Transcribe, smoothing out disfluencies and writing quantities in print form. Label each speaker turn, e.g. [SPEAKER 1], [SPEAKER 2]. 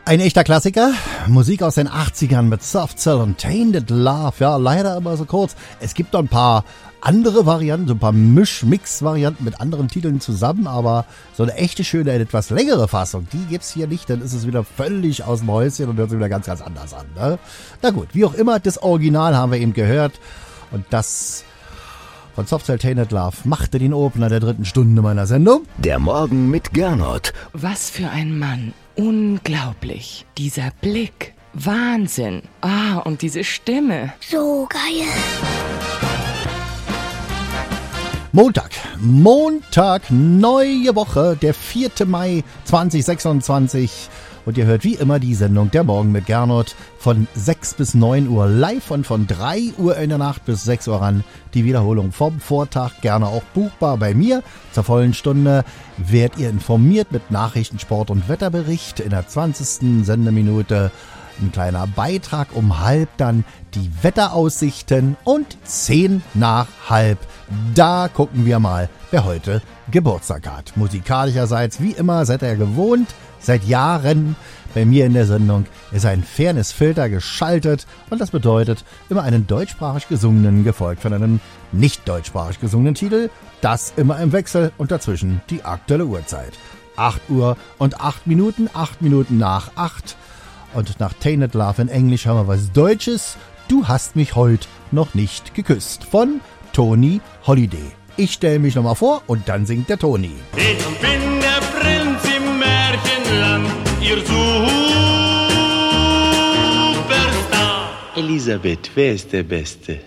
[SPEAKER 1] Ein echter Klassiker, Musik aus den 80ern mit Soft Cell und Tainted Love. Ja, leider immer so kurz. Es gibt noch ein paar andere Varianten, so ein paar Mix-Varianten mit anderen Titeln zusammen, aber so eine echte, schöne, etwas längere Fassung, die gibt's hier nicht, dann ist es wieder völlig aus dem Häuschen und hört sich wieder ganz, ganz anders an. Ne? Na gut, wie auch immer, das Original haben wir eben gehört und das von Soft Cell Tainted Love machte den Opener der 3. Stunde meiner Sendung.
[SPEAKER 2] Der Morgen mit Gernot.
[SPEAKER 3] Was für ein Mann. Unglaublich. Dieser Blick. Wahnsinn. Und diese Stimme.
[SPEAKER 4] So geil.
[SPEAKER 1] Montag, neue Woche, der 4. Mai 2026. Und ihr hört wie immer die Sendung Der Morgen mit Gernot von 6 bis 9 Uhr live und von 3 Uhr in der Nacht bis 6 Uhr ran. Die Wiederholung vom Vortag gerne auch buchbar bei mir. Zur vollen Stunde werdet ihr informiert mit Nachrichten, Sport und Wetterbericht. In der 20. Sendeminute ein kleiner Beitrag, um halb dann die Wetteraussichten und 10 nach halb. Da gucken wir mal, wer heute Geburtstag hat. Musikalischerseits, wie immer, seid ihr gewohnt, seit Jahren bei mir in der Sendung ist ein Fairness-Filter geschaltet und das bedeutet immer einen deutschsprachig gesungenen, gefolgt von einem nicht deutschsprachig gesungenen Titel. Das immer im Wechsel und dazwischen die aktuelle Uhrzeit. 8 Uhr und 8 Minuten, 8 Minuten nach 8. Und nach Tainted Love in Englisch haben wir was Deutsches. Du hast mich heute noch nicht geküsst. Von Toni Holiday. Ich stelle mich nochmal vor und dann singt der Toni.
[SPEAKER 5] Ich bin der Prinz im Märchenland, ihr Superstar.
[SPEAKER 6] Elisabeth, wer ist der Beste?